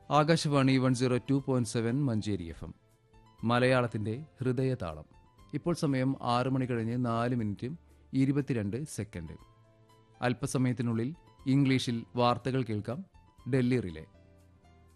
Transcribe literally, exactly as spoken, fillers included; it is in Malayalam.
Akashvani one zero two point seven Manjeri F M മലയാളത്തിൻ്റെ ഹൃദയതാളം. ഇപ്പോൾ സമയം ആറ് മണി കഴിഞ്ഞ് നാല് മിനിറ്റും ഇരുപത്തിരണ്ട് സെക്കൻഡ്. അല്പസമയത്തിനുള്ളിൽ ഇംഗ്ലീഷിൽ വാർത്തകൾ കേൾക്കാം. ഡൽഹി റിലേ.